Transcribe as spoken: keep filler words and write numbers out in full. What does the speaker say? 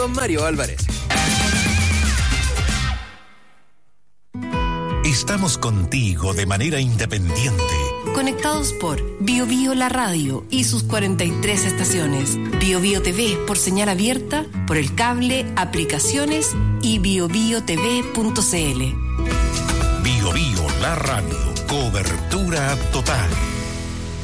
Don Mario Álvarez. Estamos contigo de manera independiente. Conectados por Bio Bio La Radio y sus cuarenta y tres estaciones. Bio Bio T V por señal abierta, por el cable, aplicaciones y bio bio t v punto c l. Bio Bio La Radio. Cobertura total.